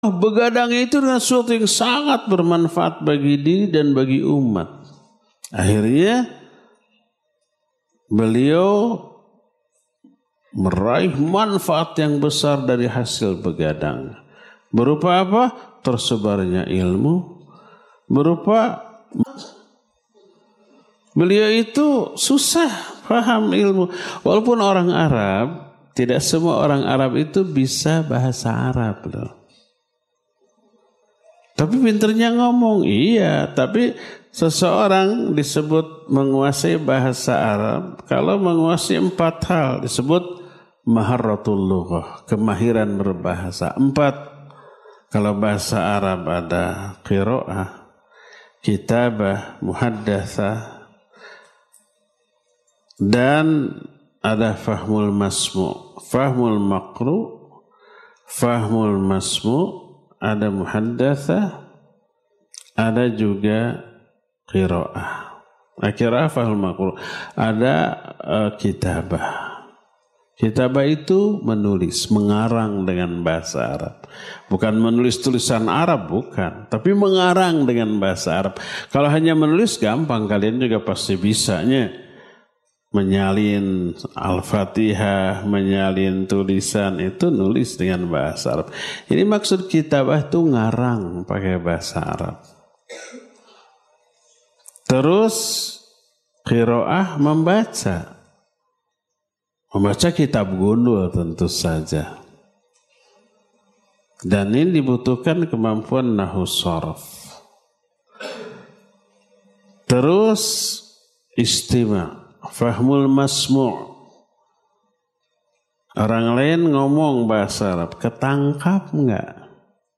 Begadang itu dengan sesuatu yang sangat bermanfaat bagi diri dan bagi umat. Akhirnya beliau meraih manfaat yang besar dari hasil begadang. Berupa apa? Tersebarnya ilmu. Berupa beliau itu susah paham ilmu. Walaupun orang Arab, tidak semua orang Arab itu bisa bahasa Arab loh. Tapi pinternya ngomong, iya. Tapi seseorang disebut menguasai bahasa Arab kalau menguasai 4 hal. Disebut maharatul lughah, kemahiran berbahasa. 4. Kalau bahasa Arab ada qiraah, kitabah, muhaddatsah, dan ada fahmul masmu', fahmul maqru', fahmul masmu', ada muhaddatsah, ada juga qiraah. Qiraah fahmul maqru', ada kitabah. Kitabah itu menulis, mengarang dengan bahasa Arab. Bukan menulis tulisan Arab, bukan. Tapi mengarang dengan bahasa Arab. Kalau hanya menulis gampang, kalian juga pasti bisanya. Menyalin Al-Fatihah, menyalin tulisan itu nulis dengan bahasa Arab. Ini maksud kitabah itu ngarang pakai bahasa Arab. Terus qiraah membaca. Membaca kitab gundul tentu saja. Dan ini dibutuhkan kemampuan nahwu sharaf. Terus istima'. Fahmul masmu'. Orang lain ngomong bahasa Arab, ketangkap enggak?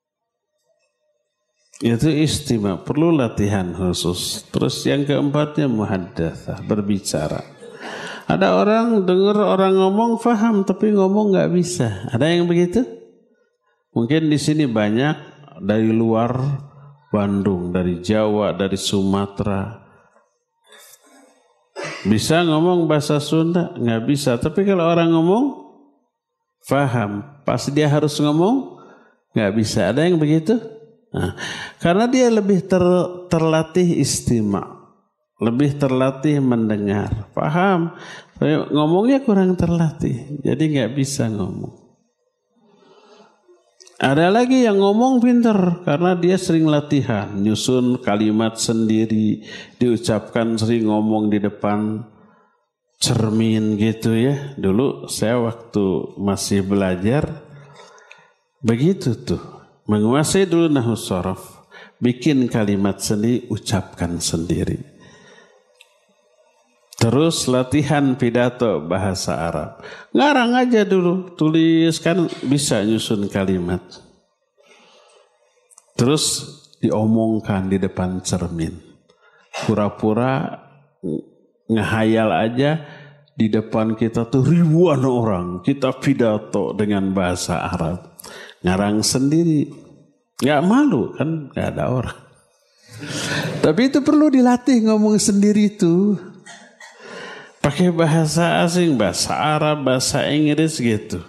Itu istima', perlu latihan khusus. Terus yang keempatnya muhaddatsah, berbicara. Ada orang dengar orang ngomong faham, tapi ngomong enggak bisa. Ada yang begitu? Mungkin di sini banyak dari luar Bandung, dari Jawa, dari Sumatera. Bisa ngomong bahasa Sunda? Nggak bisa. Tapi kalau orang ngomong, faham. Pas dia harus ngomong, nggak bisa. Ada yang begitu? Nah, karena dia lebih terlatih istima'. Lebih terlatih mendengar. Paham. Tapi ngomongnya kurang terlatih. Jadi nggak bisa ngomong. Ada lagi yang ngomong pinter karena dia sering latihan, nyusun kalimat sendiri, diucapkan sering ngomong di depan cermin gitu ya. Dulu saya waktu masih belajar begitu tuh, menguasai dulu nahwu sharaf, bikin kalimat sendiri, ucapkan sendiri. Terus latihan pidato bahasa Arab. Ngarang aja dulu, tulis kan bisa nyusun kalimat. Terus diomongkan di depan cermin. Pura-pura ngehayal aja di depan kita tuh ribuan orang. Kita pidato dengan bahasa Arab. Ngarang sendiri. Gak malu kan, gak ada orang. Tapi itu perlu dilatih ngomong sendiri tuh. Pakai bahasa asing, bahasa Arab, bahasa Inggris gitu.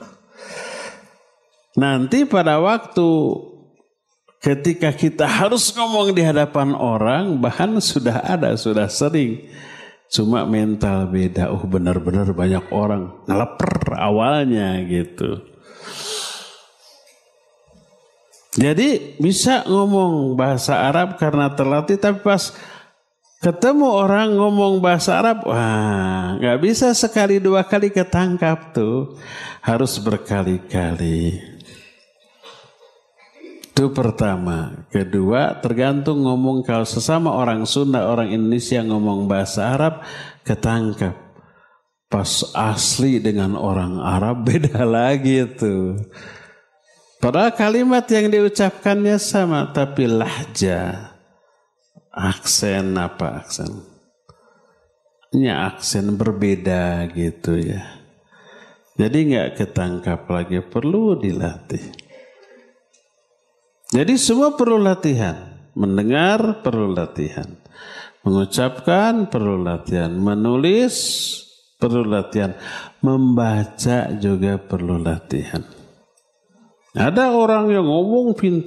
Nanti pada waktu ketika kita harus ngomong di hadapan orang, bahkan sudah ada, sudah sering. Cuma mental beda. Benar-benar banyak orang ngeleper awalnya gitu. Jadi bisa ngomong bahasa Arab karena terlatih, tapi pas ketemu orang ngomong bahasa Arab, wah, nggak bisa sekali dua kali ketangkap tuh, harus berkali-kali. Itu pertama. Kedua, tergantung ngomong, kalau sesama orang Sunda, orang Indonesia ngomong bahasa Arab, ketangkap. Pas asli dengan orang Arab beda lagi tuh. Padahal kalimat yang diucapkannya sama, tapi lahja. Aksen apa aksen? Ini aksen berbeda gitu ya. Jadi nggak ketangkap lagi, perlu dilatih. Jadi semua perlu latihan. Mendengar perlu latihan. Mengucapkan perlu latihan. Menulis perlu latihan. Membaca juga perlu latihan. Ada orang yang ngomong pintar.